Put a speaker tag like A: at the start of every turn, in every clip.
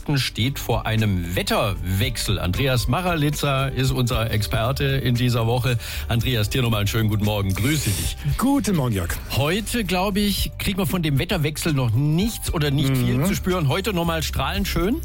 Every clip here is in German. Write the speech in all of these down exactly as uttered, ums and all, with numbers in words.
A: Südwesten steht vor einem Wetterwechsel. Andreas Maralitza ist unser Experte in dieser Woche. Andreas, dir nochmal einen schönen guten Morgen. Grüße dich.
B: Guten Morgen, Jörg.
A: Heute, glaube ich, kriegen wir von dem Wetterwechsel noch nichts oder nicht mhm. viel zu spüren. Heute nochmal strahlend schön.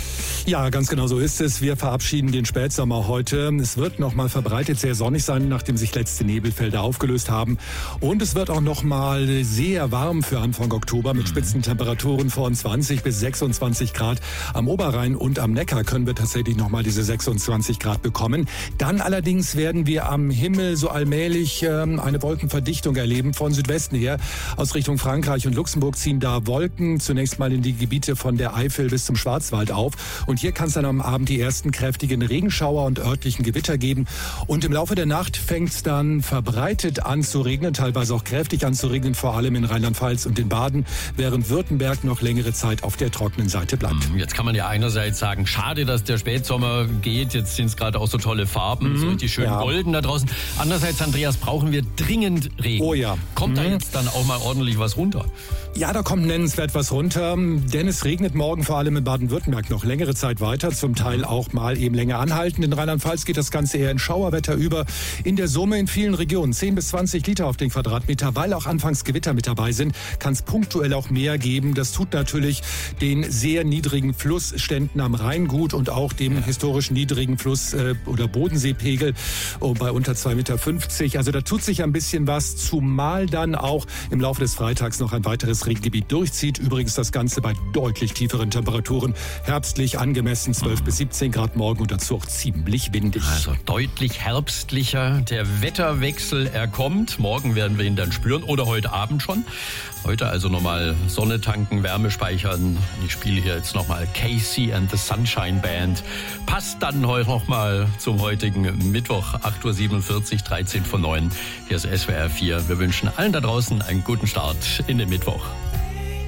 B: Ja, ganz genau so ist es. Wir verabschieden den Spätsommer heute. Es wird noch mal verbreitet sehr sonnig sein, nachdem sich letzte Nebelfelder aufgelöst haben. Und es wird auch noch mal sehr warm für Anfang Oktober mit Spitzentemperaturen von zwanzig bis sechsundzwanzig Grad. Am Oberrhein und am Neckar können wir tatsächlich noch mal diese sechsundzwanzig Grad bekommen. Dann allerdings werden wir am Himmel so allmählich ähm, eine Wolkenverdichtung erleben von Südwesten her. Aus Richtung Frankreich und Luxemburg ziehen da Wolken zunächst mal in die Gebiete von der Eifel bis zum Schwarzwald auf. Und hier kann es dann am Abend die ersten kräftigen Regenschauer und örtlichen Gewitter geben. Und im Laufe der Nacht fängt es dann verbreitet an zu regnen, teilweise auch kräftig an zu regnen, vor allem in Rheinland-Pfalz und in Baden, während Württemberg noch längere Zeit auf der trockenen Seite bleibt.
A: Jetzt kann man ja einerseits sagen, schade, dass der Spätsommer geht. Jetzt sind es gerade auch so tolle Farben, mhm. so richtig schön ja. golden da draußen. Andererseits, Andreas, brauchen wir dringend Regen.
B: Oh ja.
A: Kommt
B: mhm.
A: da jetzt dann auch mal ordentlich was runter?
B: Ja, da kommt nennenswert was runter, denn es regnet morgen vor allem in Baden-Württemberg noch längere Zeit weiter, zum Teil auch mal eben länger anhalten. In Rheinland-Pfalz geht das Ganze eher in Schauerwetter über. In der Summe in vielen Regionen zehn bis zwanzig Liter auf den Quadratmeter, weil auch anfangs Gewitter mit dabei sind, kann es punktuell auch mehr geben. Das tut natürlich den sehr niedrigen Flussständen am Rhein gut und auch dem historisch niedrigen Fluss- äh, oder Bodenseepegel oh, bei unter zwei Komma fünfzig Meter. Also da tut sich ein bisschen was, zumal dann auch im Laufe des Freitags noch ein weiteres Regengebiet durchzieht. Übrigens das Ganze bei deutlich tieferen Temperaturen. Herbstlich angemessen zwölf bis siebzehn Grad morgen und dazu auch ziemlich windig.
A: Also deutlich herbstlicher. Der Wetterwechsel, er kommt. Morgen werden wir ihn dann spüren oder heute Abend schon. Heute also nochmal Sonne tanken, Wärme speichern. Ich spiele hier jetzt nochmal Casey and the Sunshine Band. Passt dann heute nochmal zum heutigen Mittwoch, acht Uhr siebenundvierzig, dreizehn vor neun. Hier ist S W R vier. Wir wünschen allen da draußen einen guten Start in den Mittwoch.